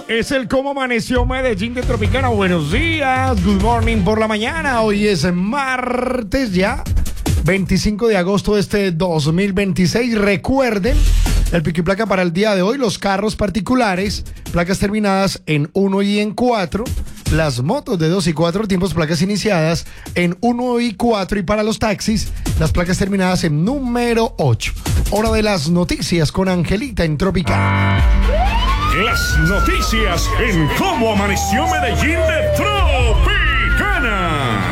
Es el Cómo Amaneció Medellín de Tropicana. Buenos días, good morning por la mañana. Hoy es martes ya, 25 de agosto de este 2026. Recuerden, el pico y placa para el día de hoy, los carros particulares, placas terminadas en 1 y en 4. Las motos de 2 y 4 tiempos, placas iniciadas en 1 y 4. Y para los taxis, las placas terminadas en número 8. Hora de las noticias con Angelita en Tropicana. Las noticias en Cómo Amaneció Medellín de Tropicana.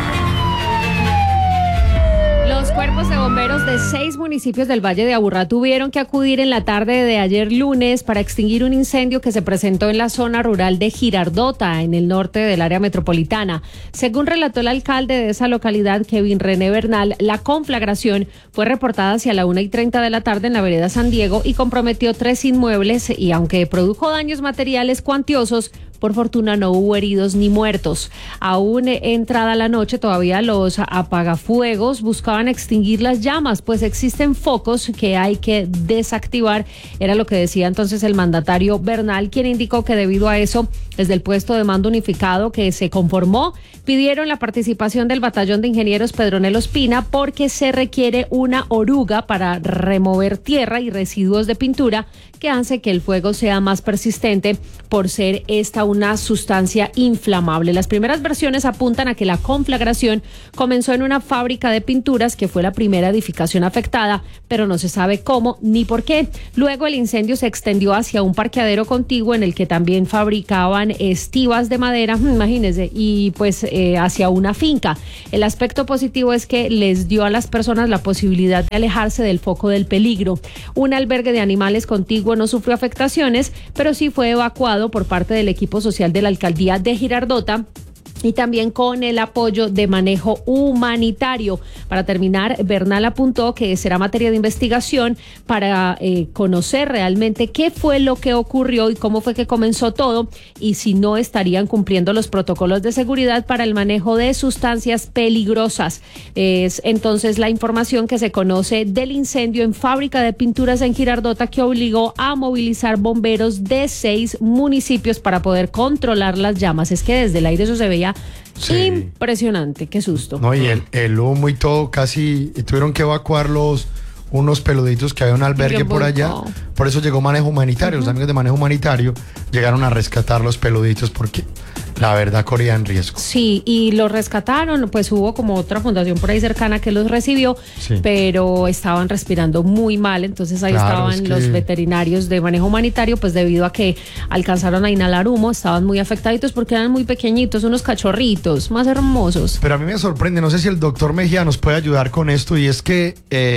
Los cuerpos de bomberos de 6 municipios del Valle de Aburrá tuvieron que acudir en la tarde de ayer lunes para extinguir un incendio que se presentó en la zona rural de Girardota, en el norte del área metropolitana. Según relató el alcalde de esa localidad, Kevin René Bernal, la conflagración fue reportada hacia la 1:30 de la tarde en la vereda San Diego y comprometió 3 inmuebles y aunque produjo daños materiales cuantiosos, por fortuna no hubo heridos ni muertos. Aún entrada la noche, todavía los apagafuegos buscaban extinguir las llamas, pues existen focos que hay que desactivar. Era lo que decía entonces el mandatario Bernal, quien indicó que debido a eso, desde el puesto de mando unificado que se conformó, pidieron la participación del batallón de ingenieros Pedronel Ospina porque se requiere una oruga para remover tierra y residuos de pintura que hace que el fuego sea más persistente por ser esta una sustancia inflamable. Las primeras versiones apuntan a que la conflagración comenzó en una fábrica de pinturas que fue la primera edificación afectada, pero no se sabe cómo ni por qué. Luego el incendio se extendió hacia un parqueadero contiguo en el que también fabricaban estivas de madera, imagínense, y pues hacia una finca. El aspecto positivo es que les dio a las personas la posibilidad de alejarse del foco del peligro. Un albergue de animales contiguo no sufrió afectaciones, pero sí fue evacuado por parte del equipo social de la alcaldía de Girardota y también con el apoyo de manejo humanitario. Para terminar, Bernal apuntó que será materia de investigación para conocer realmente qué fue lo que ocurrió y cómo fue que comenzó todo y si no estarían cumpliendo los protocolos de seguridad para el manejo de sustancias peligrosas. Es entonces la información que se conoce del incendio en fábrica de pinturas en Girardota que obligó a movilizar bomberos de 6 municipios para poder controlar las llamas. Es que desde el aire eso se veía sí. Impresionante, qué susto. No, y el humo y todo, casi tuvieron que evacuar unos peluditos que había un albergue por allá. Por eso llegó manejo humanitario. Los amigos de manejo humanitario llegaron a rescatar los peluditos porque la verdad corrían riesgo. Sí, y los rescataron, pues hubo como otra fundación por ahí cercana que los recibió, sí, pero estaban respirando muy mal, entonces ahí estaban los veterinarios de manejo humanitario, pues debido a que alcanzaron a inhalar humo, estaban muy afectaditos porque eran muy pequeñitos, unos cachorritos más hermosos. Pero a mí me sorprende, no sé si el doctor Mejía nos puede ayudar con esto, y es que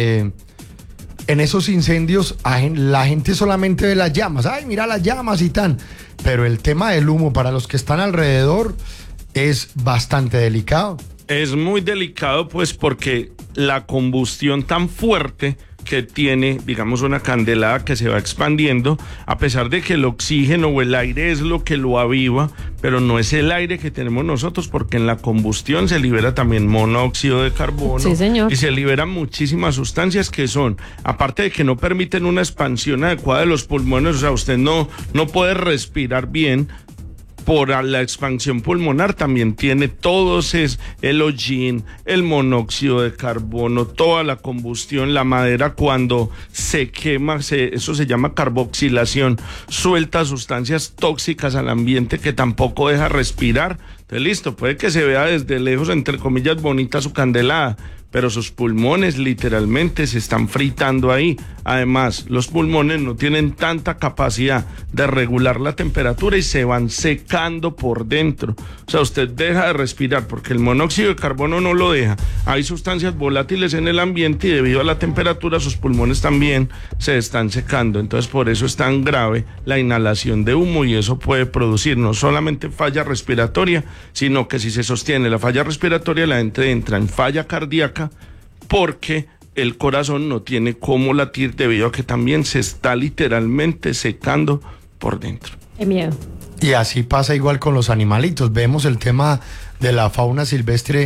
en esos incendios la gente solamente ve las llamas, ay, mira las llamas y tan, pero el tema del humo para los que están alrededor es bastante delicado. Es muy delicado, pues, porque la combustión tan fuerte que tiene, digamos, una candelada que se va expandiendo, a pesar de que el oxígeno o el aire es lo que lo aviva, pero no es el aire que tenemos nosotros, porque en la combustión se libera también monóxido de carbono, sí, señor, y se liberan muchísimas sustancias que son, aparte de que no permiten una expansión adecuada de los pulmones, o sea, usted no puede respirar bien por la expansión pulmonar, también tiene todos el hollín, el monóxido de carbono, toda la combustión, la madera cuando se quema, eso se llama carboxilación, suelta sustancias tóxicas al ambiente que tampoco deja respirar. Entonces, listo, puede que se vea desde lejos, entre comillas, bonita su candelada, pero sus pulmones literalmente se están fritando ahí. Además, los pulmones no tienen tanta capacidad de regular la temperatura y se van secando por dentro. O sea, usted deja de respirar porque el monóxido de carbono no lo deja. Hay sustancias volátiles en el ambiente y debido a la temperatura sus pulmones también se están secando. Entonces, por eso es tan grave la inhalación de humo y eso puede producir no solamente falla respiratoria, sino que si se sostiene la falla respiratoria, la gente entra en falla cardíaca porque el corazón no tiene cómo latir debido a que también se está literalmente secando por dentro. Qué miedo. Y así pasa igual con los animalitos. Vemos el tema de la fauna silvestre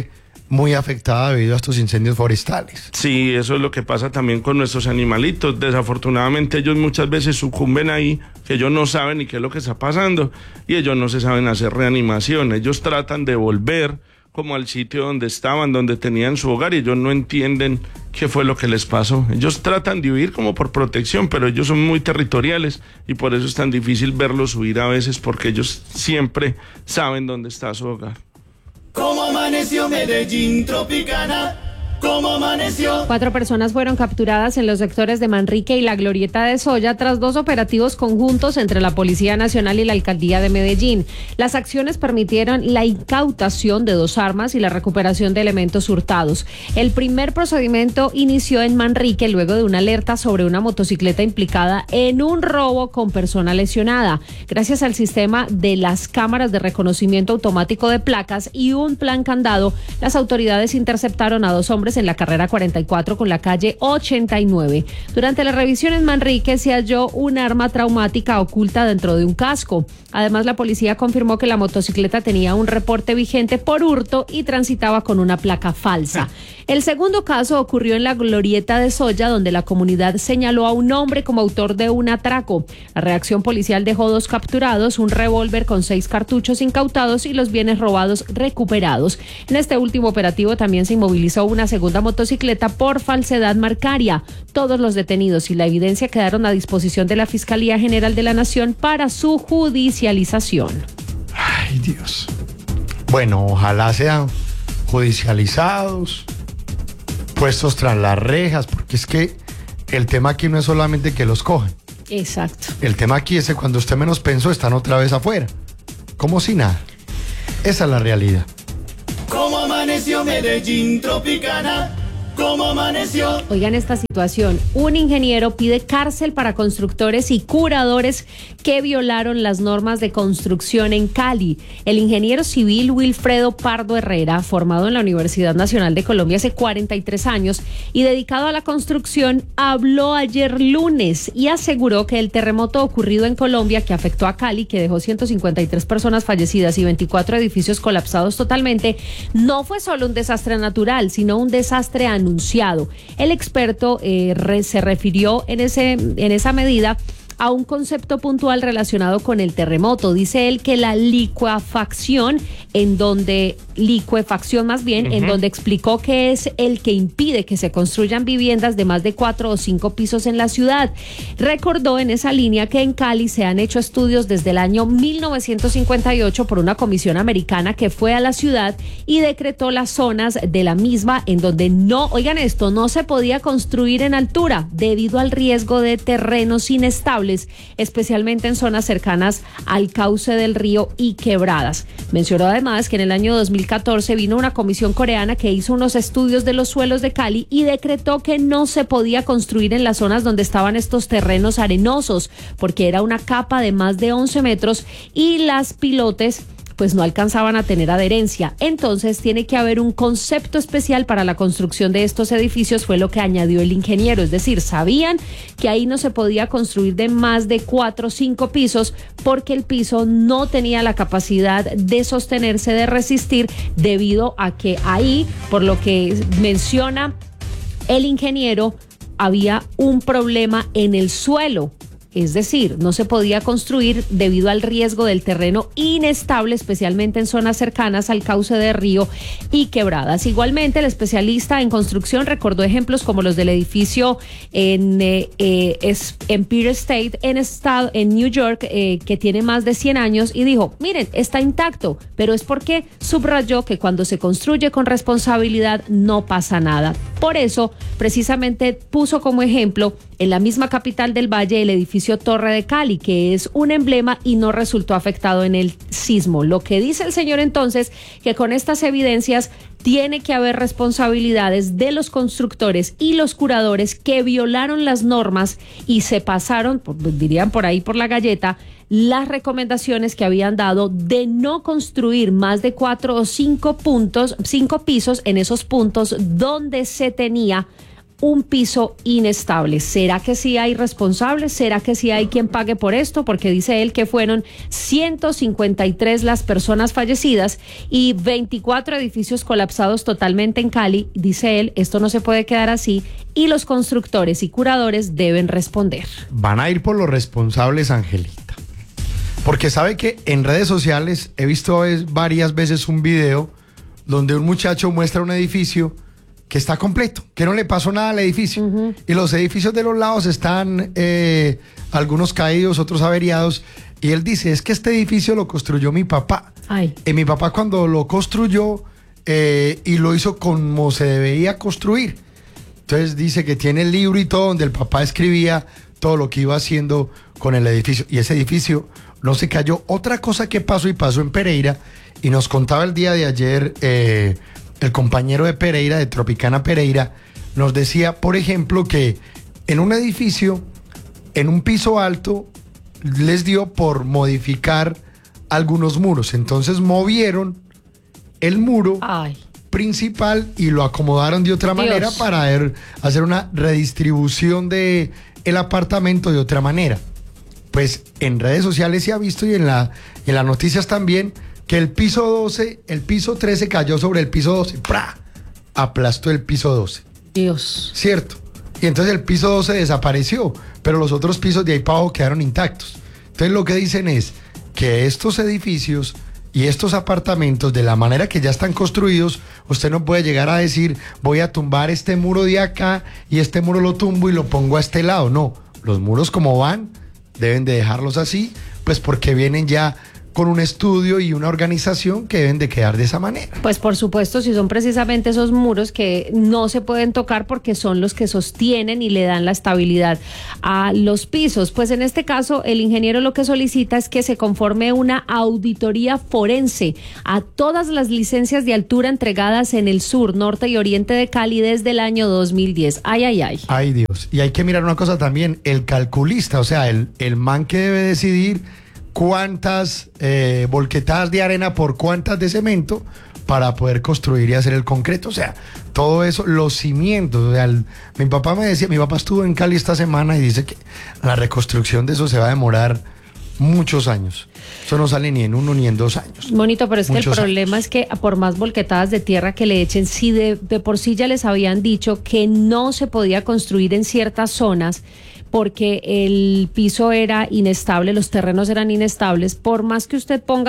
muy afectada debido a estos incendios forestales. Sí, eso es lo que pasa también con nuestros animalitos. Desafortunadamente ellos muchas veces sucumben ahí, que ellos no saben ni qué es lo que está pasando y ellos no se saben hacer reanimación. Ellos tratan de volver como al sitio donde estaban, donde tenían su hogar y ellos no entienden qué fue lo que les pasó. Ellos tratan de huir como por protección, pero ellos son muy territoriales y por eso es tan difícil verlos huir a veces porque ellos siempre saben dónde está su hogar. ¿Cómo amaneció Medellín Tropicana? ¿Cómo amaneció? 4 personas fueron capturadas en los sectores de Manrique y la Glorieta de Soya tras 2 operativos conjuntos entre la Policía Nacional y la Alcaldía de Medellín. Las acciones permitieron la incautación de 2 armas y la recuperación de elementos hurtados. El primer procedimiento inició en Manrique luego de una alerta sobre una motocicleta implicada en un robo con persona lesionada. Gracias al sistema de las cámaras de reconocimiento automático de placas y un plan candado, las autoridades interceptaron a 2 hombres en la carrera 44 con la calle 89. Durante la revisión en Manrique se halló un arma traumática oculta dentro de un casco. Además, la policía confirmó que la motocicleta tenía un reporte vigente por hurto y transitaba con una placa falsa. El segundo caso ocurrió en la Glorieta de Soya, donde la comunidad señaló a un hombre como autor de un atraco. La reacción policial dejó 2 capturados, un revólver con 6 cartuchos incautados y los bienes robados recuperados. En este último operativo también se inmovilizó una segunda motocicleta por falsedad marcaria. Todos los detenidos y la evidencia quedaron a disposición de la Fiscalía General de la Nación para su judicialización. Ay, Dios. Bueno, ojalá sean judicializados, puestos tras las rejas, porque es que el tema aquí no es solamente que los cogen. Exacto. El tema aquí es que cuando usted menos pensó están otra vez afuera, como si nada. Esa es la realidad. ¿Cómo amaneció Medellín Tropicana? ¿Cómo amaneció? Oigan esta situación. Un ingeniero pide cárcel para constructores y curadores que violaron las normas de construcción en Cali. El ingeniero civil Wilfredo Pardo Herrera, formado en la Universidad Nacional de Colombia hace 43 años y dedicado a la construcción, habló ayer lunes y aseguró que el terremoto ocurrido en Colombia que afectó a Cali, que dejó 153 personas fallecidas y 24 edificios colapsados totalmente, no fue solo un desastre natural, sino un desastre anunciado. El experto se refirió en esa medida a un concepto puntual relacionado con el terremoto. Dice él que la licuefacción, en donde explicó que es el que impide que se construyan viviendas de más de 4 o 5 pisos en la ciudad. Recordó en esa línea que en Cali se han hecho estudios desde el año 1958 por una comisión americana que fue a la ciudad y decretó las zonas de la misma en donde no se podía construir en altura debido al riesgo de terrenos inestables, especialmente en zonas cercanas al cauce del río y quebradas. Mencionó además que en el año 2014 vino una comisión coreana que hizo unos estudios de los suelos de Cali y decretó que no se podía construir en las zonas donde estaban estos terrenos arenosos, porque era una capa de más de 11 metros y las pilotes pues no alcanzaban a tener adherencia. Entonces tiene que haber un concepto especial para la construcción de estos edificios, fue lo que añadió el ingeniero. Es decir, sabían que ahí no se podía construir de más de 4 o 5 pisos porque el piso no tenía la capacidad de sostenerse, de resistir, debido a que ahí, por lo que menciona el ingeniero, había un problema en el suelo. Es decir, no se podía construir debido al riesgo del terreno inestable, especialmente en zonas cercanas al cauce de río y quebradas. Igualmente, el especialista en construcción recordó ejemplos como los del edificio en Empire State en New York, que tiene más de 100 años, y dijo, miren, está intacto, pero es porque subrayó que cuando se construye con responsabilidad no pasa nada. Por eso, precisamente puso como ejemplo en la misma capital del Valle el edificio Torre de Cali, que es un emblema y no resultó afectado en el sismo. Lo que dice el señor entonces, que con estas evidencias tiene que haber responsabilidades de los constructores y los curadores que violaron las normas y se pasaron, dirían por ahí por la galleta, las recomendaciones que habían dado de no construir más de 4 o 5 pisos en esos puntos donde se tenía un piso inestable. ¿Será que sí hay responsables? ¿Será que sí hay quien pague por esto? Porque dice él que fueron 153 las personas fallecidas y 24 edificios colapsados totalmente en Cali. Dice él, esto no se puede quedar así y los constructores y curadores deben responder. Van a ir por los responsables, Angelita. Porque sabe que en redes sociales he visto varias veces un video donde un muchacho muestra un edificio que está completo, que no le pasó nada al edificio. Y los edificios de los lados están algunos caídos, otros averiados. Y él dice, es que este edificio lo construyó mi papá. Ay. Y mi papá cuando lo construyó y lo hizo como se debía construir. Entonces dice que tiene el libro y todo donde el papá escribía todo lo que iba haciendo con el edificio. Y ese edificio no se cayó. Otra cosa que pasó y pasó en Pereira, y nos contaba el día de ayer el compañero de Pereira, de Tropicana Pereira, nos decía, por ejemplo, que en un edificio, en un piso alto, les dio por modificar algunos muros. Entonces movieron el muro principal y lo acomodaron de otra manera para hacer una redistribución de el apartamento de otra manera. Pues en redes sociales se ha visto y en las noticias también que el piso 12, el piso 13 cayó sobre el piso 12, ¡pra! Aplastó el piso 12. Dios. ¿Cierto? Y entonces el piso 12 desapareció, pero los otros pisos de ahí para abajo quedaron intactos. Entonces lo que dicen es que estos edificios y estos apartamentos, de la manera que ya están construidos, usted no puede llegar a decir, voy a tumbar este muro de acá y este muro lo tumbo y lo pongo a este lado. No, los muros como van, deben de dejarlos así, pues porque vienen ya con un estudio y una organización que deben de quedar de esa manera. Pues por supuesto, si son precisamente esos muros que no se pueden tocar porque son los que sostienen y le dan la estabilidad a los pisos. Pues en este caso, el ingeniero lo que solicita es que se conforme una auditoría forense a todas las licencias de altura entregadas en el sur, norte y oriente de Cali desde el año 2010. Ay, ay, ay. Ay, Dios. Y hay que mirar una cosa también, el calculista, o sea, el man que debe decidir cuántas volquetadas de arena por cuántas de cemento para poder construir y hacer el concreto. O sea, todo eso, los cimientos. O sea, mi papá me decía, mi papá estuvo en Cali esta semana y dice que la reconstrucción de eso se va a demorar muchos años. Eso no sale ni en 1 ni en 2 años. Bonito, pero es que el Muchos problema años. es que por más volquetadas de tierra que le echen, si de por sí ya les habían dicho que no se podía construir en ciertas zonas porque el piso era inestable, los terrenos eran inestables, por más que usted ponga